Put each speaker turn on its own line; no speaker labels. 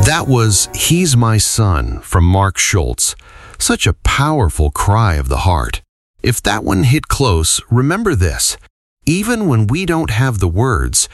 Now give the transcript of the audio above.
That was He's My Son from Mark Schultz. Such a powerful cry of the heart. If that one hit close, remember this. Even when we don't have the words,